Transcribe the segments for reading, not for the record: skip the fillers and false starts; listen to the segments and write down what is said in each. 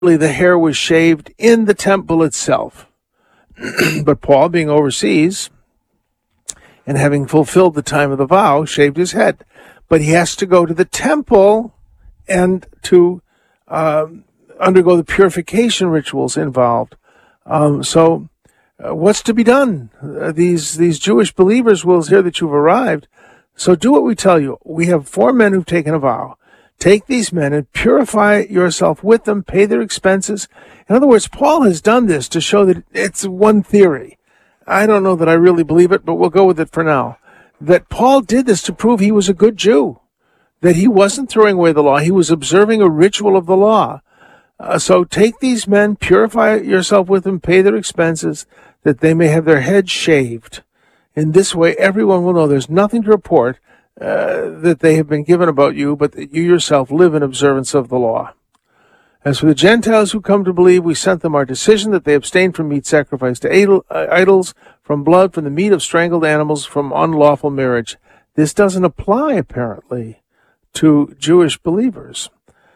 the hair was shaved in the temple itself. But Paul, being overseas and having fulfilled the time of the vow, shaved his head. But he has to go to the temple and to undergo the purification rituals involved. So what's to be done? These Jewish believers will hear that you've arrived. So do what we tell you. We have 4 men who've taken a vow. Take these men and purify yourself with them, pay their expenses. In other words, Paul has done this to show that it's one theory. I don't know that I really believe it, but we'll go with it for now. That Paul did this to prove he was a good Jew, that he wasn't throwing away the law, he was observing a ritual of the law. So take these men, purify yourself with them, pay their expenses, that they may have their heads shaved. In this way, everyone will know there's nothing to report that they have been given about you, but that you yourself live in observance of the law. As for the Gentiles who come to believe, we sent them our decision that they abstain from meat sacrificed to idols, from blood, from the meat of strangled animals, from unlawful marriage. This doesn't apply, apparently, to Jewish believers,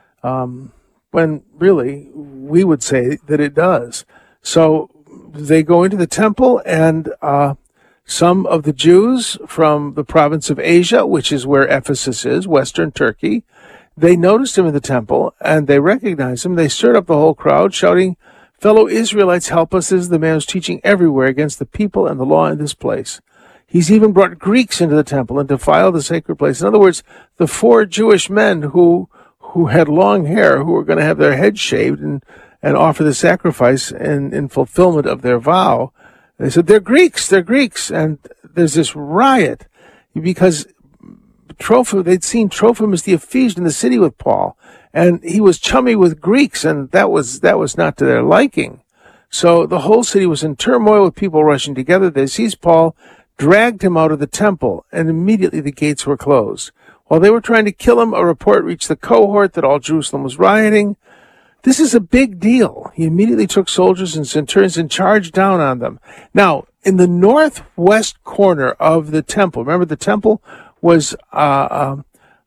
when really we would say that it does. So they go into the temple, and some of the Jews from the province of Asia, which is where Ephesus is, western Turkey, they noticed him in the temple, and they recognized him. They stirred up the whole crowd, shouting, "Fellow Israelites, help us. This is the man who's teaching everywhere against the people and the law in this place. He's even brought Greeks into the temple and defiled the sacred place." In other words, the 4 Jewish men who had long hair, who were going to have their heads shaved and offer the sacrifice in fulfillment of their vow, they said, they're Greeks. And there's this riot because they'd seen Trophimus the Ephesian in the city with Paul, and he was chummy with Greeks, and that was not to their liking. So the whole city was in turmoil with people rushing together. They seized Paul, dragged him out of the temple, and immediately the gates were closed. While they were trying to kill him, a report reached the cohort that all Jerusalem was rioting. This is a big deal. He immediately took soldiers and centurions and charged down on them. Now, in the northwest corner of the temple, remember the temple was an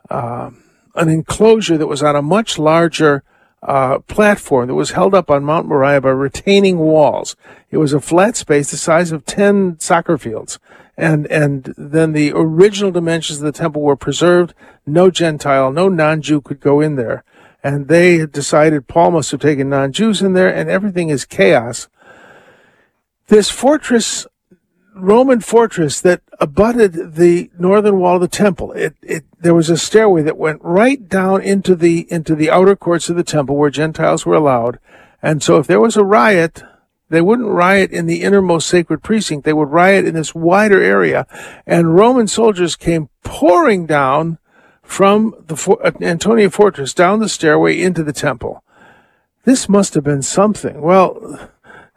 enclosure that was on a much larger platform that was held up on Mount Moriah by retaining walls. It was a flat space the size of 10 soccer fields. And then the original dimensions of the temple were preserved. No Gentile, no non-Jew could go in there. And they decided Paul must have taken non-Jews in there, and everything is chaos. This fortress, Roman fortress that abutted the northern wall of the temple, there was a stairway that went right down into the outer courts of the temple where Gentiles were allowed. And so if there was a riot, they wouldn't riot in the innermost sacred precinct. They would riot in this wider area. And Roman soldiers came pouring down from the Antonia Fortress down the stairway into the temple. This must have been something. Well,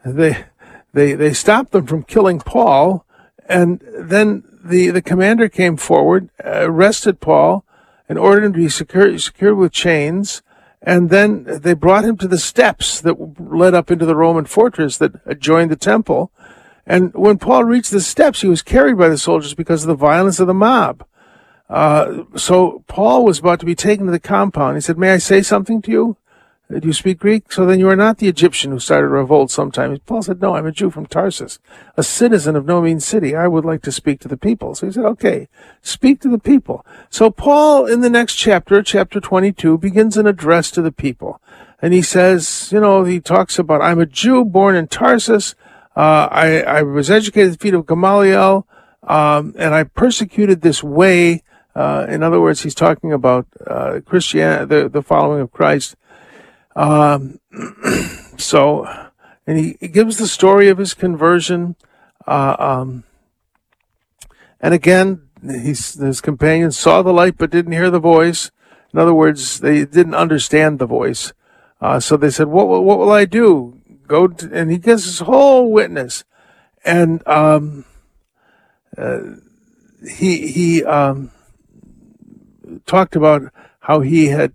they stopped them from killing Paul, and then the commander came forward, arrested Paul, and ordered him to be secured with chains, and then they brought him to the steps that led up into the Roman fortress that adjoined the temple. And when Paul reached the steps, he was carried by the soldiers because of the violence of the mob. So Paul was about to be taken to the compound. He said, "May I say something to you? Do you speak Greek? So then you are not the Egyptian who started a revolt sometime." Paul said, "No, I'm a Jew from Tarsus, a citizen of no mean city. I would like to speak to the people." So he said, "Okay, speak to the people." So Paul, in the next chapter, chapter 22, begins an address to the people. And he says, he talks about, "I'm a Jew born in Tarsus. I was educated at the feet of Gamaliel, and I persecuted this way." In other words, he's talking about Christianity, the following of Christ. And he gives the story of his conversion. And again, his companions saw the light but didn't hear the voice. In other words, they didn't understand the voice. So they said, what will I do? And he gives his whole witness. And he talked about how he had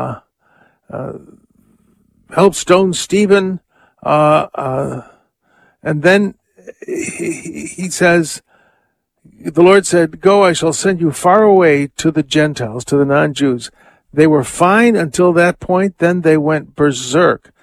helped stone Stephen, and then he says, the Lord said, "Go, I shall send you far away to the Gentiles, to the non-Jews." They were fine until that point, then they went berserk.